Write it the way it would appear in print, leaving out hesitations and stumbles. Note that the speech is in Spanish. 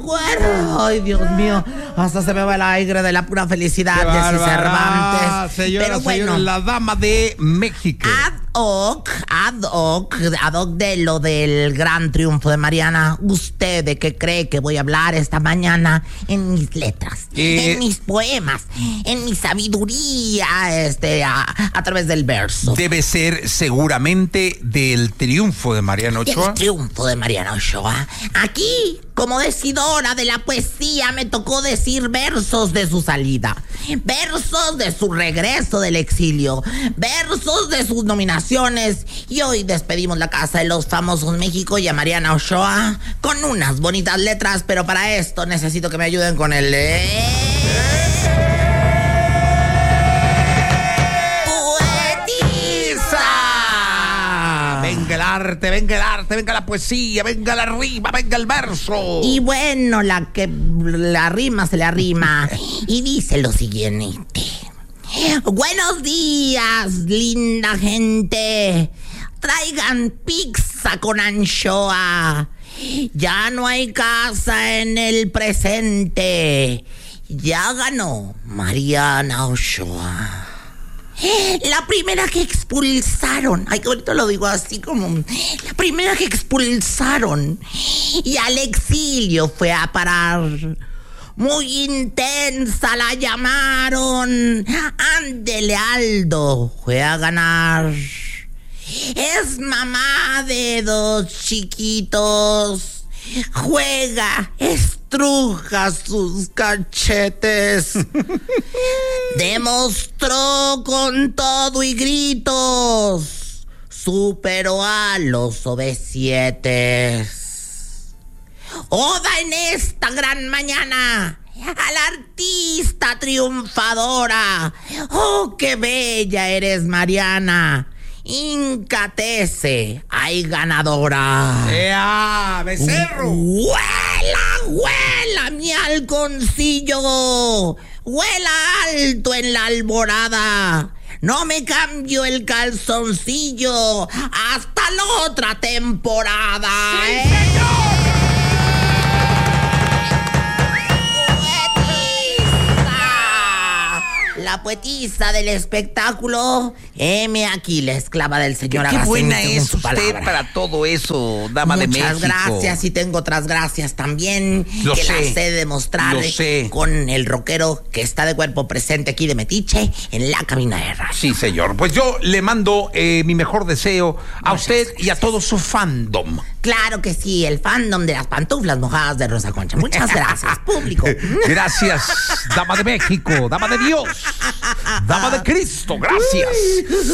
acuerdo. Ay, Dios mío, hasta se me va el aire de la pura felicidad de Ceci Cervantes. Señora, pero bueno, señora, la dama de México. ad hoc de lo del gran triunfo de Mariana, ¿usted de qué cree que voy a hablar esta mañana? En mis letras, en mis poemas, en mi sabiduría, a través del verso. Debe ser seguramente del triunfo de Mariana Ochoa. El triunfo de Mariana Ochoa. Aquí, como decidora de la poesía, me tocó decir versos de su salida, versos de su regreso del exilio, versos de sus nominaciones. Y hoy despedimos la Casa de los Famosos México y a Mariana Ochoa con unas bonitas letras, pero para esto necesito que me ayuden con el... Venga el arte, venga el arte, venga la poesía, venga la rima, venga el verso. Y bueno, la rima se le arrima y dice lo siguiente. Buenos días, linda gente. Traigan pizza con anchoa. Ya no hay casa en el presente. Ya ganó Mariana Ochoa. La primera que expulsaron. Ay, qué bonito lo digo así como... La primera que expulsaron y al exilio fue a parar. Muy intensa la llamaron. Ándele, Aldo, fue a ganar. Es mamá de 2 chiquitos. Juega, estruja sus cachetes. Demostró con todo y gritos. Superó a los OV7. Oda en esta gran mañana a la artista triunfadora. Oh, qué bella eres, Mariana. Incatece, ay ganadora. ¡Ea, becerro! ¡Huela, mi halconcillo! ¡Huela alto en la alborada! No me cambio el calzoncillo hasta la otra temporada. ¡Sí, señor! La poetisa del espectáculo, heme aquí, la esclava del señor Qué Agacén, buena es su usted palabra. para todo eso, dama de México. Muchas gracias, y tengo otras gracias también, Lo que sé, las sé demostrar lo sé. con el rockero que está de cuerpo presente aquí de Metiche en la cabina de radio. Sí, señor. Pues yo le mando mi mejor deseo a usted y a todo su fandom. Claro que sí, el fandom de las pantuflas mojadas de Rosa Concha. Muchas gracias, público. Gracias, dama de México, dama de Dios, dama de Cristo, gracias.